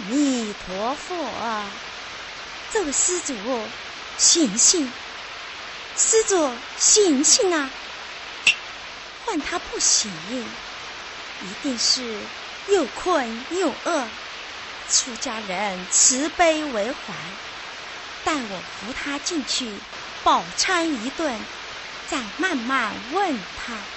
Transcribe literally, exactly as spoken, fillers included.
弥陀佛，这位施主，醒醒！施主，醒醒啊！换他不醒，一定是又困又饿。出家人慈悲为怀，待我扶他进去饱餐一顿，再慢慢问他。